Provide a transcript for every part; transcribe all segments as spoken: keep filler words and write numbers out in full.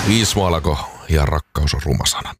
Viismalko ja rakkaus on ruma sana.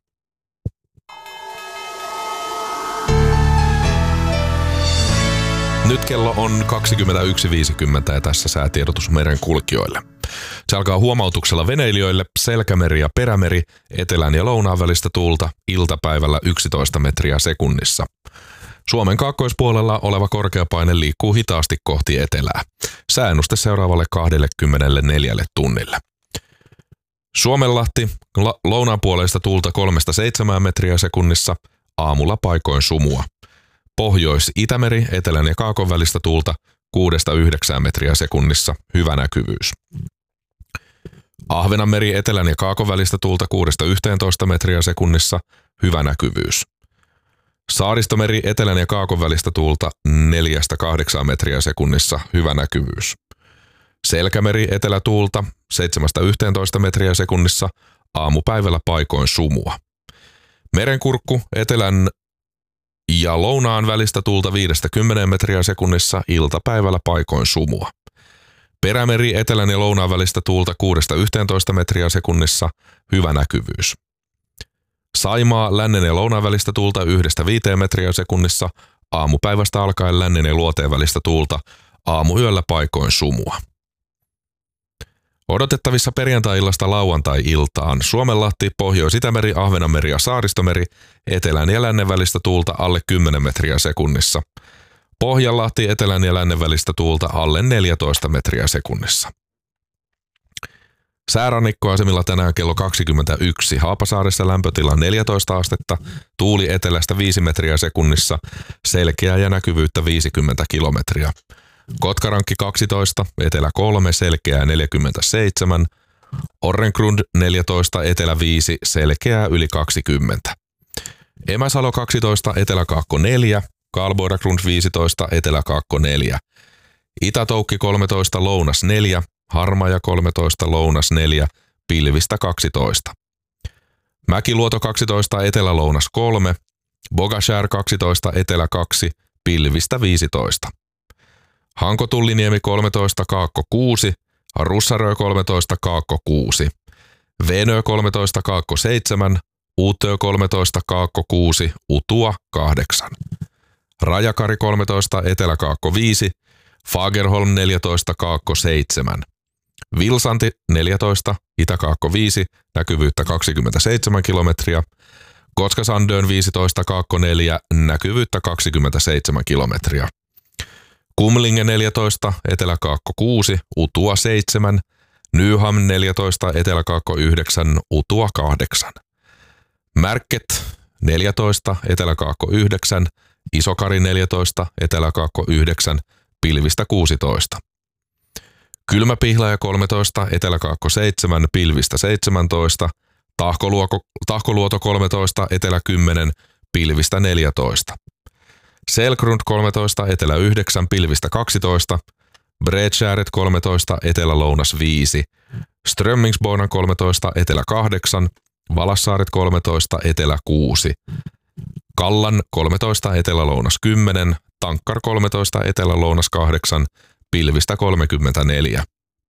Nyt kello on kaksikymmentäyksi viisikymmentä ja tässä säätiedotus meren kulkijoille. Se alkaa huomautuksella veneilijöille, selkämeri ja perämeri, etelän ja lounaan välistä tuulta, iltapäivällä yksitoista metriä sekunnissa. Suomen kaakkoispuolella oleva korkeapaine liikkuu hitaasti kohti etelää. Sääennuste seuraavalle kaksikymmentäneljä tunnille. Suomenlahti, la- lounaanpuoleista tuulta kolmesta seitsemään metriä sekunnissa, aamulla paikoin sumua. Pohjois-Itämeri, etelän ja kaakon välistä tuulta kuudesta yhdeksään metriä sekunnissa, hyvä näkyvyys. Ahvenanmeri, etelän ja kaakon välistä tuulta kuudesta yhteentoista metriä sekunnissa, hyvä näkyvyys. Saaristomeri, etelän ja kaakon välistä tuulta neljästä kahdeksaan metriä sekunnissa, hyvä näkyvyys. Selkämeri, etelätuulta seitsemästä yhteentoista metriä sekunnissa, aamupäivällä paikoin sumua. Merenkurkku, etelän ja lounaan välistä tuulta viidestä kymmeneen metriä sekunnissa, iltapäivällä paikoin sumua. Perämeri, etelän ja lounaan välistä tuulta kuudesta yhteentoista metriä sekunnissa, hyvä näkyvyys. Saimaa, lännen ja lounaan välistä tuulta yhdestä viiteen metriä sekunnissa, aamupäivästä alkaen lännen ja luoteen välistä tuulta, aamuyöllä paikoin sumua. Odotettavissa perjantai-illasta lauantai-iltaan Suomenlahti, Pohjois-Itämeri, Ahvenanmeri ja Saaristomeri, etelän ja lännen välistä tuulta alle kymmenen metriä sekunnissa. Pohjanlahti, etelän ja lännen välistä tuulta alle neljätoista metriä sekunnissa. Säärannikkoasemilla tänään kello kaksikymmentäyksi. Haapasaaressa lämpötila neljätoista astetta, tuuli etelästä viisi metriä sekunnissa, selkeää ja näkyvyyttä viisikymmentä kilometriä. Kotkarankki kaksitoista, etelä kolme, selkeää neljäkymmentäseitsemän, Orrengrund neljätoista, etelä viisi, selkeää yli kaksikymmentä. Emäsalo kaksitoista, eteläkaakko neljä, Karlborgsgrund viisitoista, eteläkaakko neljä, Itä-Toukki kolmetoista, lounas neljä, Harmaja kolmetoista, lounas neljä, pilvistä kaksitoista. Mäkiluoto kaksitoista, etelä-lounas kolme, Bogashär kaksitoista, etelä kaksi, pilvistä viisitoista. Hanko-Tulliniemi kolmetoista, kaakko kuusi, Russarö kolmetoista, kaakko kuusi, Venö kolmetoista, kaakko seitsemän, Utö kolmetoista, kaakko kuusi, Utua kahdeksan. Rajakari kolmetoista, eteläkaakko viisi, Fagerholm neljätoista, kaakko seitsemän. Vilsanti neljätoista, itäkaakko viisi, näkyvyyttä kaksikymmentäseitsemän kilometriä. Koskasandön viisitoista, kaakko neljä, näkyvyyttä kaksikymmentäseitsemän kilometriä. Kumlinge neljätoista, eteläkaakko kuusi, Utua seitsemän, Nyham neljätoista, eteläkaakko yhdeksän, Utua kahdeksan. Märket neljätoista, eteläkaakko yhdeksän, Isokari neljätoista, eteläkaakko yhdeksän, pilvistä kuusitoista. Kylmäpihlaja kolmetoista, eteläkaakko seitsemän, pilvistä seitsemäntoista, Tahkoluoto, Tahkoluoto kolmetoista, etelä kymmenen, pilvistä neljätoista. Selgrund kolmetoista, etelä yhdeksän, pilvistä kaksitoista, Bredskäret kolmetoista, etelä-lounas viisi, Strömmingsborna kolmetoista, etelä kahdeksan, Valassaaret kolmetoista, etelä kuusi, Kallan kolmetoista, etelä-lounas kymmenen, Tankkar kolmetoista, etelä-lounas kahdeksan, pilvistä kolmekymmentäneljä.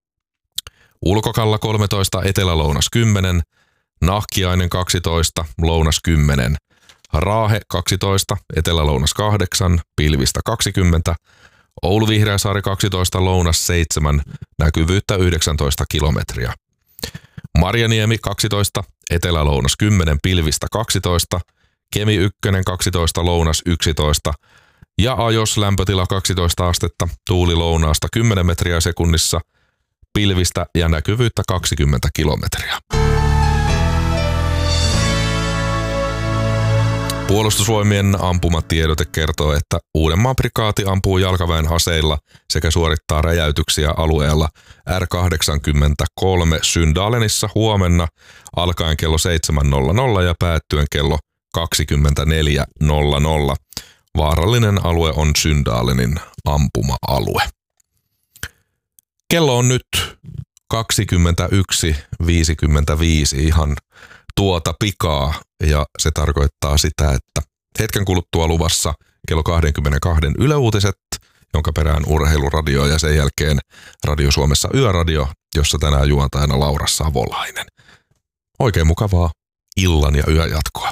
Ulkokalla kolmetoista, etelä-lounas kymmenen, Nahkiainen kaksitoista, lounas kymmenen, Raahe kaksitoista, etelä-lounas kahdeksan, pilvistä kaksikymmentä, Oulu Vihreäsaari kaksitoista, lounas seitsemän, näkyvyyttä yhdeksäntoista kilometriä. Marjaniemi kaksitoista, etelä-lounas kymmenen, pilvistä kaksitoista, Kemi yksi kaksitoista, lounas yksitoista ja Ajos lämpötila kaksitoista astetta, tuuli lounaasta kymmenen metriä sekunnissa, pilvistä ja näkyvyyttä kaksikymmentä kilometriä. Puolustusvoimien ampumatiedote kertoo, että Uudenmaan prikaati ampuu jalkaväen aseilla sekä suorittaa räjäytyksiä alueella R kahdeksankymmentäkolme Syndalenissa huomenna alkaen kello seitsemän nolla nolla ja päättyen kello kaksikymmentäneljä nolla nolla. Vaarallinen alue on Syndalenin ampuma-alue. Kello on nyt kaksikymmentäyksi viisikymmentäviisi ihan tuota pikaa ja se tarkoittaa sitä, että hetken kuluttua luvassa kello kaksikymmentäkaksi Yle Uutiset, jonka perään urheiluradio ja sen jälkeen Radio Suomessa Yöradio, jossa tänään juontajana Laura Savolainen. Oikein mukavaa illan ja yöjatkoa.